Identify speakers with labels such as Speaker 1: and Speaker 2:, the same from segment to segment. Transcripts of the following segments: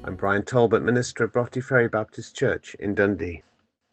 Speaker 1: I'm Brian Talbot, minister of Broughty Ferry Baptist Church in Dundee.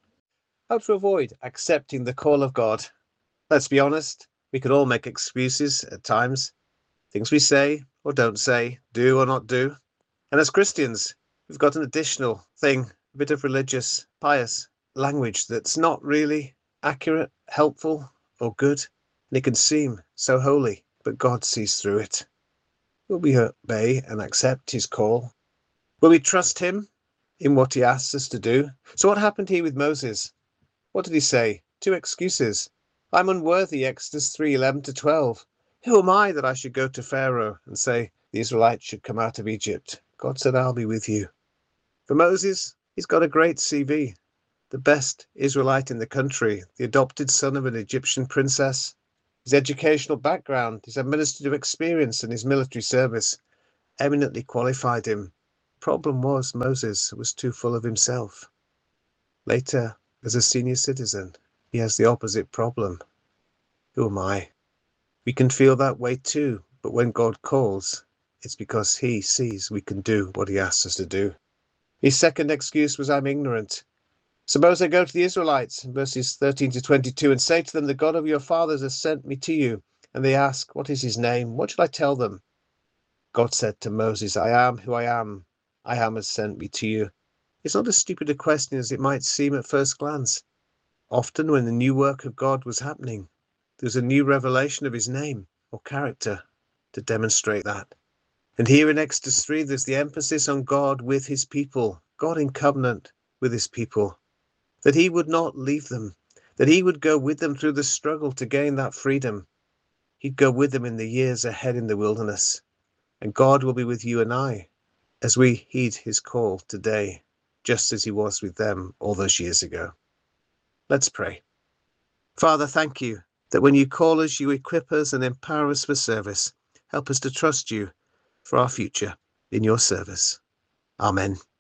Speaker 1: How to avoid accepting the call of God. Let's be honest, we can all make excuses at times. Things we say or don't say, do or not do. And as Christians, we've got an additional thing, a bit of religious, pious language that's not really accurate, helpful, or good. And it can seem so holy, but God sees through it. Will we obey and accept his call? Will we trust him in what he asks us to do? So what happened here with Moses? What did he say? Two excuses. I'm unworthy, Exodus 3:11-12. Who am I that I should go to Pharaoh and say the Israelites should come out of Egypt? God said, I'll be with you. For Moses, he's got a great CV. The best Israelite in the country, the adopted son of an Egyptian princess. His educational background, his administrative experience, and his military service eminently qualified him. Problem was, Moses was too full of himself. Later, as a senior citizen, he has the opposite problem. Who am I? We can feel that way too, but when God calls, it's because he sees we can do what he asks us to do. His second excuse was, I'm ignorant. Suppose I go to the Israelites, in verses 13-22, and say to them, the God of your fathers has sent me to you. And they ask, what is his name? What shall I tell them? God said to Moses, I am who I am. I am has sent me to you. It's not as stupid a question as it might seem at first glance. Often when the new work of God was happening, there was a new revelation of his name or character to demonstrate that. And here in Exodus 3, there's the emphasis on God with his people, God in covenant with his people, that he would not leave them, that he would go with them through the struggle to gain that freedom. He'd go with them in the years ahead in the wilderness. And God will be with you and I as we heed his call today, just as he was with them all those years ago. Let's pray. Father, thank you that when you call us, you equip us and empower us for service. Help us to trust you for our future in your service. Amen.